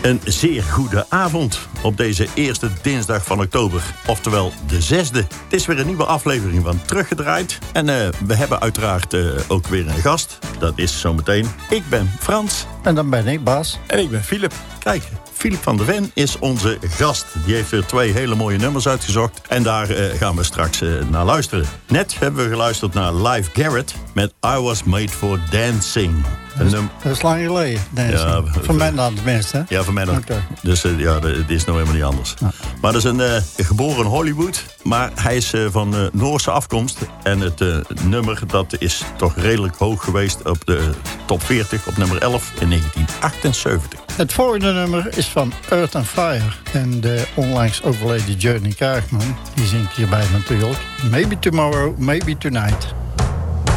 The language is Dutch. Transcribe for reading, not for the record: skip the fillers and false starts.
Een zeer goede avond op deze eerste dinsdag van oktober. Oftewel de 6e. Het is weer een nieuwe aflevering van Teruggedraaid. En we hebben uiteraard ook weer een gast. Dat is zometeen. Ik ben Frans. En dan ben ik Bas. En ik ben Philip. Kijk, Philip van der Ven is onze gast. Die heeft weer 2 hele mooie nummers uitgezocht. En daar gaan we straks naar luisteren. Net hebben we geluisterd naar Live Garrett met I Was Made For Dancing. Dat is lang geleden, ja, van mij dan tenminste, hè? Ja, van mij ook. Okay. Dus ja, het is nou helemaal niet anders. Ja. Maar dat is een geboren in Hollywood. Maar hij is van Noorse afkomst. En het nummer dat is toch redelijk hoog geweest op de top 40. Op nummer 11 in 1978. Het volgende nummer is van Earth and Fire. En de onlangs overleden Johnny Kaagman. Die zingt hierbij natuurlijk. Maybe Tomorrow, Maybe Tonight.